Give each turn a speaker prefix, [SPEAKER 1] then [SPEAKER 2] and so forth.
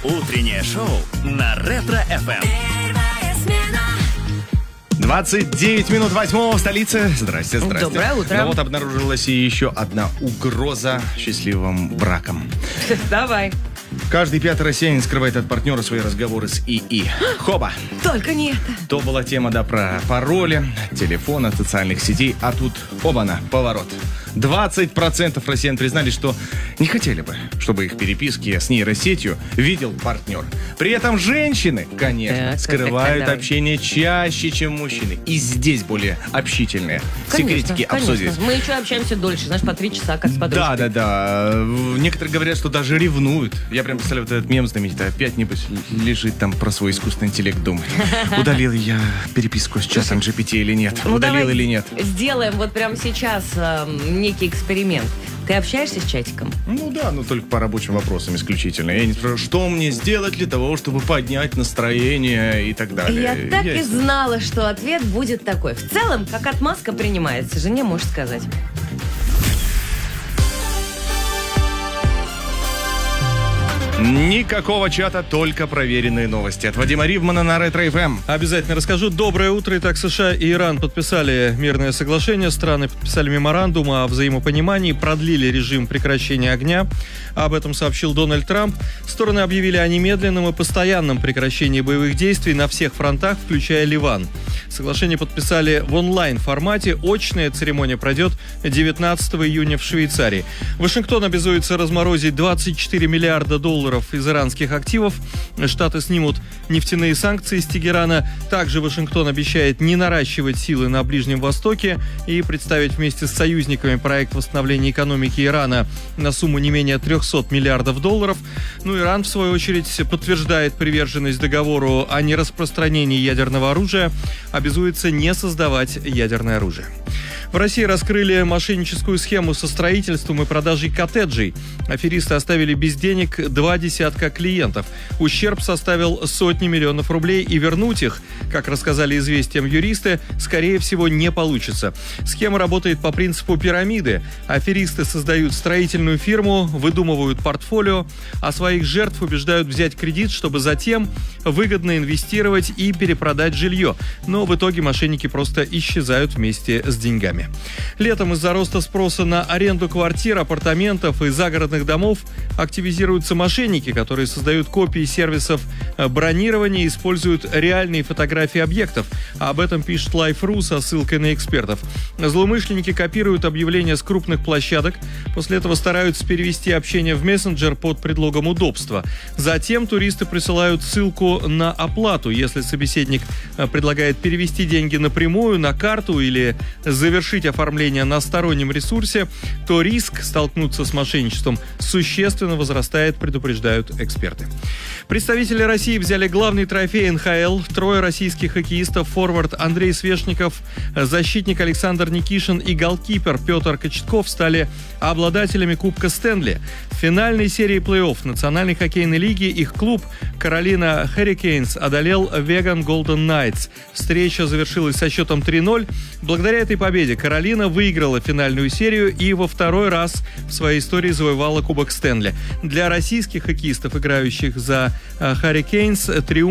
[SPEAKER 1] Утреннее шоу на Ретро-ФМ.
[SPEAKER 2] 29 минут 8 в столице. Здрасте.
[SPEAKER 3] Доброе утро.
[SPEAKER 2] Но вот обнаружилась и еще одна угроза счастливым браком.
[SPEAKER 3] Давай.
[SPEAKER 2] Каждый пятый россиянин скрывает от партнера свои разговоры с ИИ. Хоба!
[SPEAKER 3] Только не это.
[SPEAKER 2] То была тема, про пароли, телефона, социальных сетей, а тут оба-на, поворот. 20% россиян признали, что не хотели бы, чтобы их переписки с нейросетью видел партнер. При этом женщины, конечно, скрывают общение чаще, чем мужчины. И здесь более общительные. Секретики обсудить.
[SPEAKER 3] Мы еще общаемся дольше, знаешь, по 3 часа, как с подружкой.
[SPEAKER 2] Да. Некоторые говорят, что даже ревнуют. Я прям представляю вот этот мем знаменитый. Опять, небось, лежит там про свой искусственный интеллект, думает. Удалил я переписку с чатом GPT или нет? Удалил или нет?
[SPEAKER 3] Сделаем вот прямо сейчас некий эксперимент. Ты общаешься с чатиком?
[SPEAKER 2] Ну да, но только по рабочим вопросам исключительно. Я не спрашиваю, что мне сделать для того, чтобы поднять настроение и так далее.
[SPEAKER 3] Я так и знала, что ответ будет такой. В целом, как отмазка принимается, жене можешь сказать.
[SPEAKER 2] Никакого чата, только проверенные новости. От Вадима Ривмана на Ретро-ФМ.
[SPEAKER 4] Обязательно расскажу. Доброе утро. Итак, США и Иран подписали мирное соглашение. Страны подписали меморандум о взаимопонимании, продлили режим прекращения огня. Об этом сообщил Дональд Трамп. Стороны объявили о немедленном и постоянном прекращении боевых действий на всех фронтах, включая Ливан. Соглашение подписали в онлайн-формате. Очная церемония пройдет 19 июня в Швейцарии. Вашингтон обязуется разморозить $24 миллиарда из иранских активов. Штаты снимут нефтяные санкции с Тегерана. Также Вашингтон обещает не наращивать силы на Ближнем Востоке и представить вместе с союзниками проект восстановления экономики Ирана на сумму не менее $300 миллиардов. Иран, в свою очередь, подтверждает приверженность договору о нераспространении ядерного оружия, обязуется не создавать ядерное оружие. В России раскрыли мошенническую схему со строительством и продажей коттеджей. Аферисты оставили без денег 2 десятка клиентов. Ущерб составил сотни миллионов рублей, и вернуть их, как рассказали «Известиям» юристы, скорее всего, не получится. Схема работает по принципу пирамиды. Аферисты создают строительную фирму, выдумывают портфолио, а своих жертв убеждают взять кредит, чтобы затем выгодно инвестировать и перепродать жилье. Но в итоге мошенники просто исчезают вместе с деньгами. Летом из-за роста спроса на аренду квартир, апартаментов и загородных домов активизируются мошенники, которые создают копии сервисов бронирования и используют реальные фотографии объектов. Об этом пишет Life.ru со ссылкой на экспертов. Злоумышленники копируют объявления с крупных площадок, после этого стараются перевести общение в мессенджер под предлогом удобства. Затем туристы присылают ссылку на оплату, если собеседник предлагает перевести деньги напрямую на карту или завершить оформление на стороннем ресурсе, то риск столкнуться с мошенничеством существенно возрастает, предупреждают эксперты. Представители России взяли главный трофей НХЛ. 3 российских хоккеистов: форвард Андрей Свешников, защитник Александр Никишин и голкипер Петр Кочетков стали обладателями Кубка Стэнли. В финальной серии плей-офф Национальной хоккейной лиги их клуб Каролина Hurricanes одолел Веган Голден Найтс. Встреча завершилась со счетом 3-0. Благодаря этой победе Каролина выиграла финальную серию и во 2-й раз в своей истории завоевала Кубок Стэнли. Для российских хоккеистов, играющих за Hurricanes, триумф